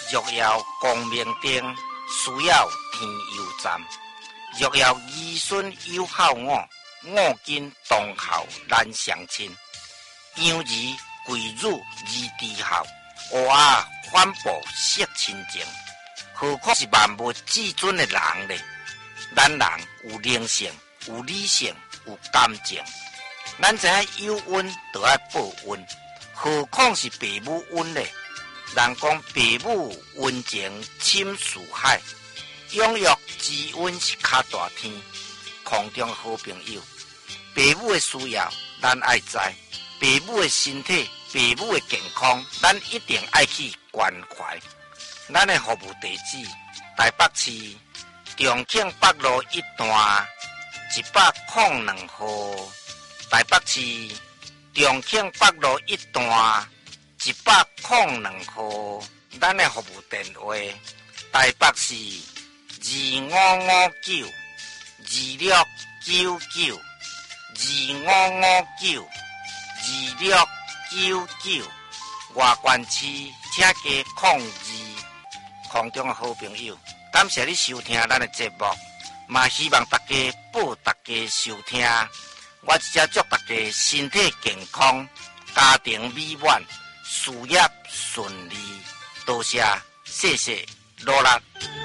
若要光明灯，需要天佑站。若要儿孙有孝我，我今当孝难相亲。养儿贵辱而知孝，娃反哺惜亲情。何况是万物至尊的人呢？咱人有灵性，有理性，有感情。咱知影有恩就要报恩，何况是父母恩呢？人讲父母恩情深似海，养育之恩是较大天。空中好朋友，父母的需要咱爱知，父母的身体、父母的健康，咱一定爱去关怀。咱的服务地址：台北市重庆北路1段102号。台北市重庆北路1段102号。咱的服务电话：台北市25592699。25592699。外关市请加02。空中的好朋友，感谢你收听咱的节目，嘛希望大家报大家收听。我只祝大家身体健康，家庭美满，事业顺利。多谢，谢谢，努力。